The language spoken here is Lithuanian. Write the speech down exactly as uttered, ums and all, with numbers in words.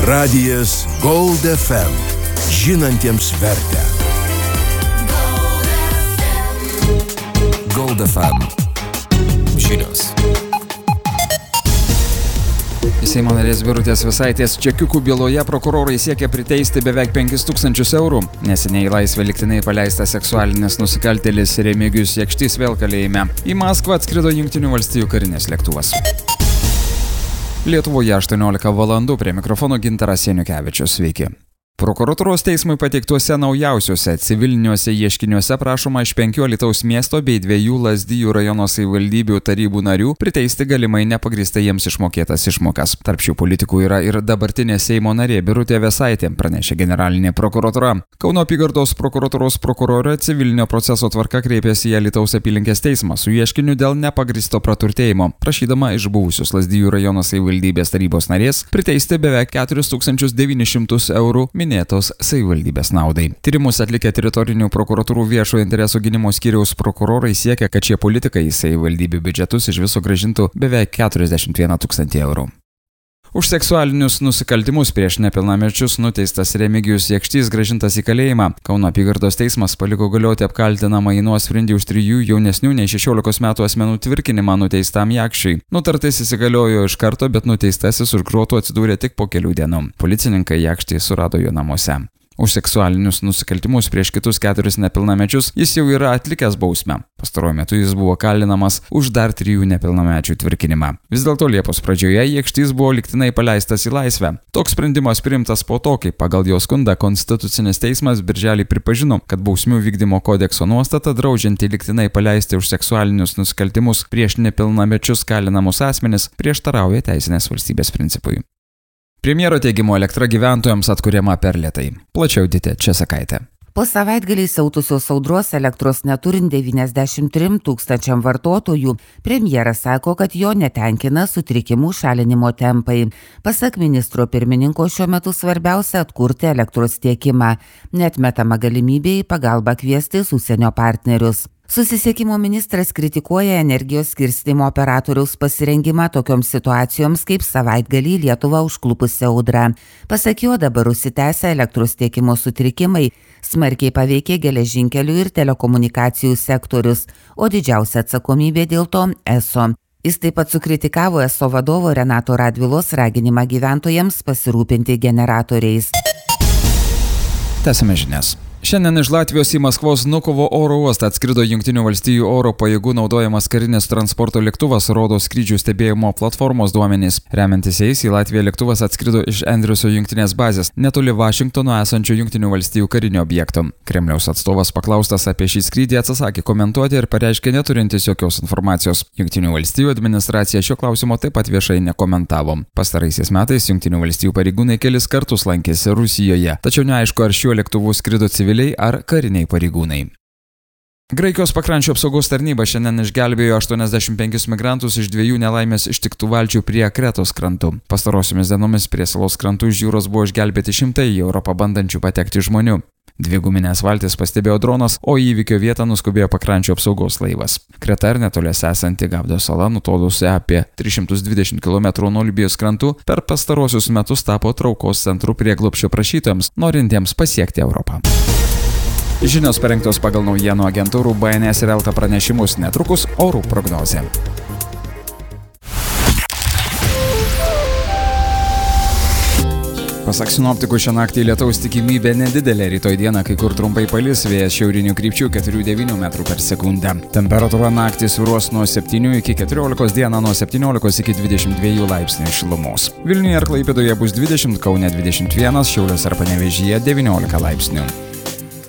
Radijas Gold F M. Žinantiems vertę. Gold F M. Žinios. Seimo narės Birutės Visaitės čekiukų byloje prokurorai siekia priteisti beveik penkis tūkstančius eurų. Neseniai į laisvę lygtinai paleistas seksualinis nusikaltėlis Remigijus Jakštys vėl kalėjime. Į Maskvą atskrido Jungtinių valstijų karinės lėktuvas. Lietuvoje aštuoniolika valandų, prie mikrofono Gintaras Janukevičius. Sveiki. Prokuratūros teismui pateiktuose naujausiuose civiliniuose ieškiniuose prašoma iš penkių Alytaus miesto bei dviejų Lazdijų rajono savivaldybių tarybų narių priteisti galimai nepagrįstai jiems išmokėtas išmokas. Tarp šių politikų yra ir dabartinė Seimo narė Birutė Visaitė, pranešė generalinė prokuratūra. Kauno apygardos prokuratūros prokurorė civilinio proceso tvarka kreipėsi į Alytaus apylinkės teismą su ieškiniu dėl nepagrįsto praturtėjimo, prašydama iš buvusios Lazdijų rajono savivaldybės tarybos narės priteisti beveik keturis tūkstančius devynis šimtus eurų minėtos savivaldybės naudai. Tyrimus atlikę teritorinių prokuratūrų viešojo interesų gynimo skyriaus prokurorai siekia, kad šie politikai į savivaldybių biudžetus iš viso grąžintų beveik keturiasdešimt vieną tūkstantį eurų. Už seksualinius nusikaltimus prieš nepilnamečius nuteistas Remigijus Jakštys grąžintas į kalėjimą. Kauno apygardos teismas paliko galioti apkaltinamąjį nuosprendį už trijų jaunesnių nei šešiolikos metų asmenų tvirkinimą nuteistam Jakščiui. Nutartis įsigaliojo iš karto, bet nuteistasis už grotų atsidūrė tik po kelių dienų. Policininkai Jakštį surado jo namuose. Už seksualinius nusikaltimus prieš kitus keturis nepilnamečius jis jau yra atlikęs bausmę. Pastaruoju metu jis buvo kalinamas už dar trijų nepilnamečių tvirkinimą. Vis dėlto Liepos pradžioje Jakštys buvo lygtinai paleistas į laisvę. Toks sprendimas priimtas po to, kai pagal jo skundą Konstitucinis teismas birželį pripažino, kad bausmių vykdymo kodekso nuostata draudžianti lygtinai paleisti už seksualinius nusikaltimus prieš nepilnamečius kalinamus asmenis prieštarauja teisinės valstybės principui. Premjero teigimu elektra gyventojams atkuriama per lėtai. Plačiau Ditė Česakaitė. Po savaitgalį siautusios audros elektros neturint devyniasdešimt trims tūkstančiam vartotojų, premjeras sako, kad jo netenkina sutrikimų šalinimo tempai. Pasak ministro pirmininko, šiuo metu svarbiausia atkurti elektros tiekimą. Neatmetama galimybė į pagalbą kviestis užsienio partnerius. Susisiekimo ministras kritikuoja energijos skirstymo operatoriaus pasirengimą tokioms situacijoms kaip savaitgalį Lietuvą užklupusi audra. Pasak jo, dabar užsitęsę elektros tiekimo sutrikimai smarkiai paveikė geležinkelių ir telekomunikacijų sektorius, o didžiausia atsakomybė dėl to eso. Jis taip pat sukritikavo eso vadovo Renato Radvilos raginimą gyventojams pasirūpinti generatoriais. Tęsiame žinias. Šiandien iš Latvijos į Maskvos Vnukovo oro uostą atskrido Jungtinių valstijų oro pajėgų naudojamas karinis transporto lėktuvas, rodo skrydžių stebėjimo platformos duomenys. Remiantis jais, į Latviją lėktuvas atskrido iš Andriuso jungtinės bazės, netoli Vašingtono esančio Jungtinių valstijų karinio objekto. Kremliaus atstovas paklaustas apie šį skrydį atsisakė komentuoti ir pareiškė neturintis jokios informacijos. Jungtinių valstijų administracija šio klausimo taip pat viešai nekomentavo. Pastaraisiais metais Jungtinių valstijų pareigūnai kelis kartus lankėsi Rusijoje, tačiau neaišku, ar šiuo lėktuvu skrido civiliai ar kariniai pareigūnai. Graikijos pakrančių apsaugos tarnyba šiandien išgelbėjo aštuoniasdešimt penkis migrantus iš dviejų nelaimės ištiktų valčių prie Kretos krantų. Pastarosiomis dienomis prie salos krantų iš jūros buvo išgelbėti šimtai į Europą bandančių patekti žmonių. Dvi guminės valtis pastebėjo dronas, o į įvykio vietą nuskubėjo pakrančių apsaugos laivas. Kreta ir netoliese esanti Gavdos sala, nutolusi apie tris šimtus dvidešimt kilometrų nuo Libijos krantų, per pastarosius metus tapo traukos centru prieglobsčio prašytojams, norintiems pasiekti Europą. Žinios parengtos pagal naujienų agentūrų B N S ir Elta pranešimus, netrukus orų prognozė. Pasak sinoptikų, šią naktį lietaus tikimybė nedidelė, rytoj dieną kai kur trumpai palis, vėjas šiaurinių krypčių keturių devynių metrų per sekundę. Temperatūra naktį svyruos nuo septynių iki keturiolikos, dieną nuo septyniolikos iki dvidešimt dviejų laipsnių šilumos. Vilniuje ir Klaipėdoje bus dvidešimt, Kaune dvidešimt vienas, Šiauliuose ir Panevėžyje devyniolika laipsnių.